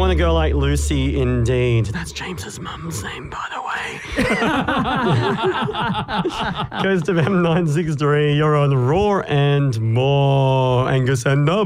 want a girl like Lucy, indeed. That's James's mum's name, by the way. Goes to M963. You're on Raw and More. Angus and the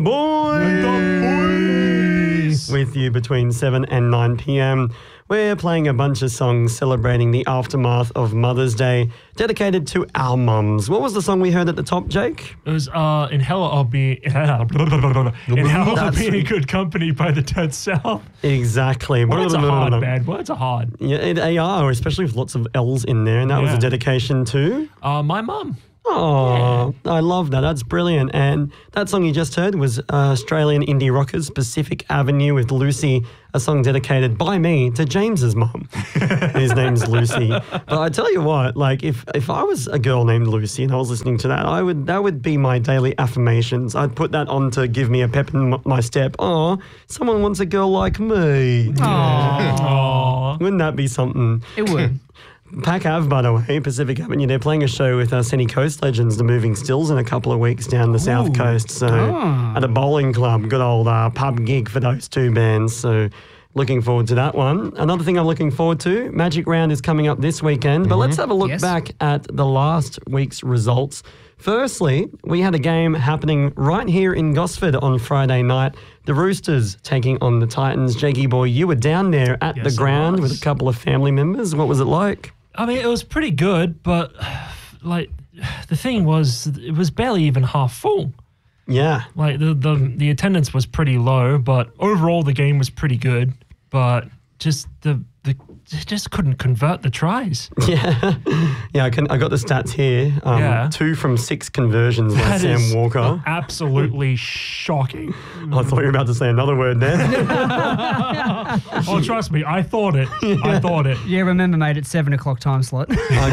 boys. With you between 7 and 9 p.m. We're playing a bunch of songs celebrating the aftermath of Mother's Day, dedicated to our mums. What was the song we heard at the top, Jake? It was In Hell I'll Be in Hell I'll Be in Good Company by the Dead South. Exactly. Words are hard, man. Words are hard. Yeah, they are, especially with lots of L's in there. And that was a dedication to? My mum. Oh, yeah. I love that. That's brilliant. And that song you just heard was Australian indie rockers Pacific Avenue with Lucy, a song dedicated by me to James's mum. His name's Lucy. But I tell you what, like if I was a girl named Lucy and I was listening to that, that would be my daily affirmations. I'd put that on to give me a pep in my step. Oh, someone wants a girl like me. Aww. Wouldn't that be something? It would. Pac Ave, by the way, Pacific Avenue, they're playing a show with Sunny Coast Legends, the Moving Stills, in a couple of weeks down the South Coast. So at a bowling club, good old pub gig for those two bands. So looking forward to that one. Another thing I'm looking forward to, Magic Round is coming up this weekend. But let's have a look back at the last week's results. Firstly, we had a game happening right here in Gosford on Friday night. The Roosters taking on the Titans. Jakey boy, you were down there at the ground with a couple of family members. What was it like? I mean, it was pretty good, but like the thing was, it was barely even half full. Yeah. Like the attendance was pretty low, but overall the game was pretty good. But just just couldn't convert the tries. Yeah, I got the stats here. 2 from 6 conversions by Sam Walker. Absolutely shocking. I thought you were about to say another word there. Oh, trust me, I thought it. I thought it. Yeah, remember, mate, it's 7 o'clock time slot.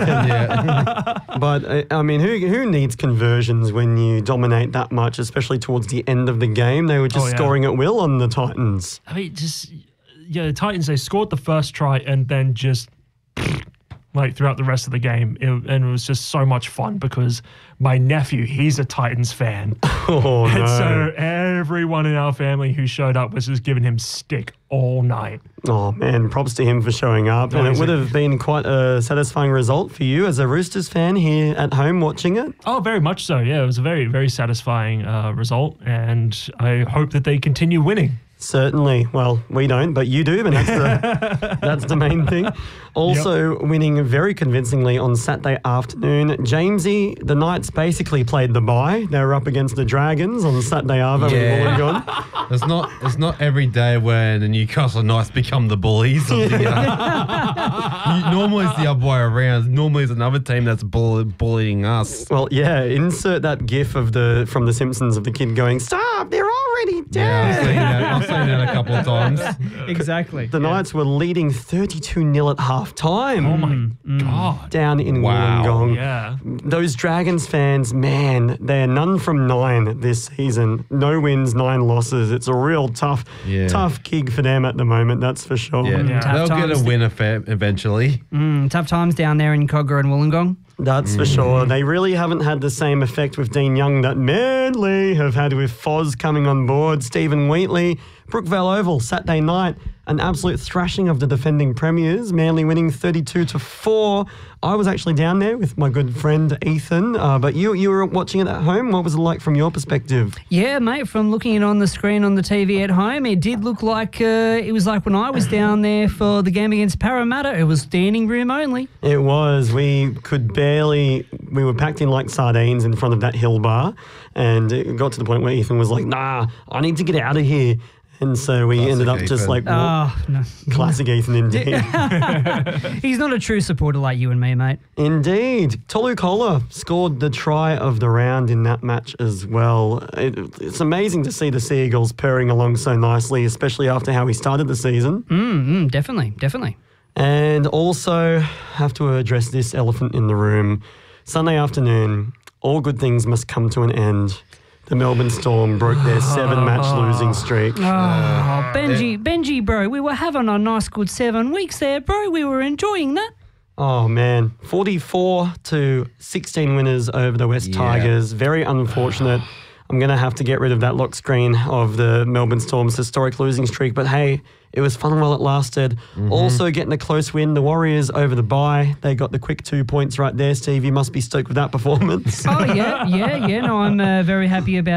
But I mean, who needs conversions when you dominate that much, especially towards the end of the game? They were just scoring at will on the Titans. I mean, the Titans, they scored the first try and then just like throughout the rest of the game. And it was just so much fun because my nephew, he's a Titans fan. Oh, no. And so everyone in our family who showed up was just giving him stick all night. Oh, man, props to him for showing up. And it would have been quite a satisfying result for you as a Roosters fan here at home watching it. Oh, very much so. Yeah, it was a very, very satisfying result. And I hope that they continue winning. Certainly. Well, we don't, but you do, and that's the main thing. Also winning very convincingly on Saturday afternoon. Jamesy, the Knights basically played the bye. They were up against the Dragons on Saturday afternoon in Wollongong. It's not every day when the Newcastle Knights become the bullies. Normally it's the other way around. Normally it's another team that's bullying us. Well, yeah, insert that gif from The Simpsons of the kid going, "Stop, they're already dead." Yeah, I've seen that a couple of times. Exactly. The Knights were leading 32-0 at half-time. Oh, my God. Down in Wollongong. Yeah. Those Dragons fans, man, they're none from 9 this season. No wins, 9 losses. It's a real tough gig for them at the moment, that's for sure. Yeah. They'll get a win eventually. Tough times down there in Cogger and Wollongong. That's for sure. They really haven't had the same effect with Dean Young that Manly have had with Foz coming on board. Stephen Wheatley, Brookvale Oval, Saturday night, an absolute thrashing of the defending premiers. Manly winning 32-4. I was actually down there with my good friend Ethan, but you were watching it at home. What was it like from your perspective? Yeah, mate, from looking it on the screen on the TV at home, it did look like it was like when I was down there for the game against Parramatta. It was standing room only. It was. We were packed in like sardines in front of that hill bar, and it got to the point where Ethan was like, "Nah, I need to get out of here." And so we ended up just like, classic Ethan indeed. He's not a true supporter like you and me, mate. Indeed. Tolu Kola scored the try of the round in that match as well. It's amazing to see the Seagulls purring along so nicely, especially after how we started the season. Definitely. And also have to address this elephant in the room. Sunday afternoon, all good things must come to an end. The Melbourne Storm broke their 7-match losing streak. Benji, bro, we were having a nice good 7 weeks there, bro. We were enjoying that. Oh, man. 44-16 winners over the West Tigers. Very unfortunate. I'm going to have to get rid of that lock screen of the Melbourne Storm's historic losing streak. But hey, it was fun while it lasted. Also getting a close win, the Warriors over the bye. They got the quick 2 points right there. Steve, you must be stoked with that performance. Oh, yeah. No, I'm very happy about